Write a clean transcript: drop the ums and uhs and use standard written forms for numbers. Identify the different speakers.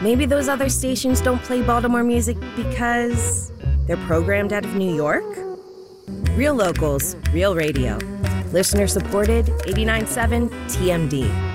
Speaker 1: Maybe those other stations don't play Baltimore music because they're programmed out of New York? Real locals, real radio. Listener supported, 89.7 TMD.